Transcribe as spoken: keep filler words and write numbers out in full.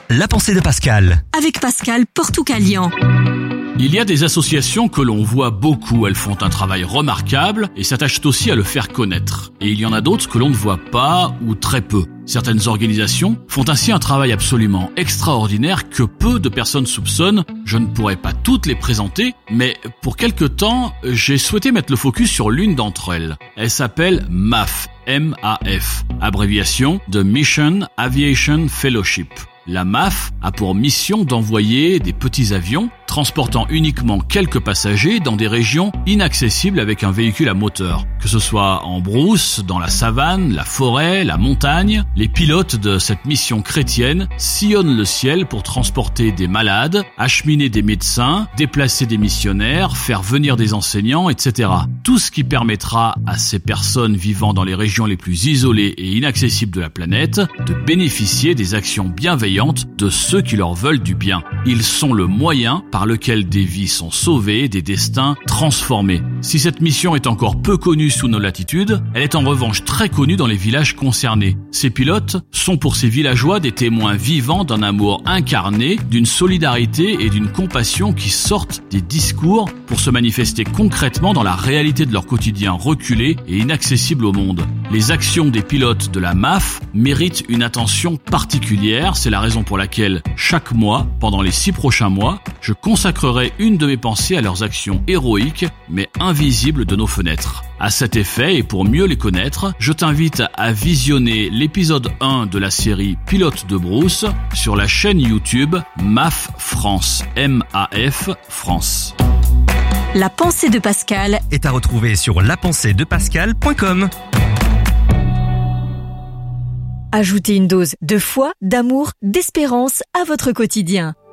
la pensée de Pascal. Avec Pascal Portucalian. Il y a des associations que l'on voit beaucoup, elles font un travail remarquable et s'attachent aussi à le faire connaître. Et il y en a d'autres que l'on ne voit pas ou très peu. Certaines organisations font ainsi un travail absolument extraordinaire que peu de personnes soupçonnent. Je ne pourrais pas toutes les présenter, mais pour quelque temps, j'ai souhaité mettre le focus sur l'une d'entre elles. Elle s'appelle M A F, M A F, abréviation de Mission Aviation Fellowship. La M A F a pour mission d'envoyer des petits avions transportant uniquement quelques passagers dans des régions inaccessibles avec un véhicule à moteur. Que ce soit en brousse, dans la savane, la forêt, la montagne, les pilotes de cette mission chrétienne sillonnent le ciel pour transporter des malades, acheminer des médecins, déplacer des missionnaires, faire venir des enseignants, et cetera. Tout ce qui permettra à ces personnes vivant dans les régions les plus isolées et inaccessibles de la planète de bénéficier des actions bienveillantes de ceux qui leur veulent du bien. Ils sont le moyen par lequel des vies sont sauvées, des destins transformés. Si cette mission est encore peu connue sous nos latitudes, elle est en revanche très connue dans les villages concernés. Ces pilotes sont pour ces villageois des témoins vivants d'un amour incarné, d'une solidarité et d'une compassion qui sortent des discours pour se manifester concrètement dans la réalité de leur quotidien reculé et inaccessible au monde. Les actions des pilotes de la M A F méritent une attention particulière. C'est la raison pour laquelle chaque mois, pendant les six prochains mois, je consacrerai une de mes pensées à leurs actions héroïques mais invisibles de nos fenêtres. À cet effet, et pour mieux les connaître, je t'invite à visionner l'épisode un de la série Pilote de brousse sur la chaîne YouTube M A F France, M A F France. La pensée de Pascal Est à retrouver sur la pensée de pascal point com. Ajoutez une dose de foi, d'amour, d'espérance à votre quotidien.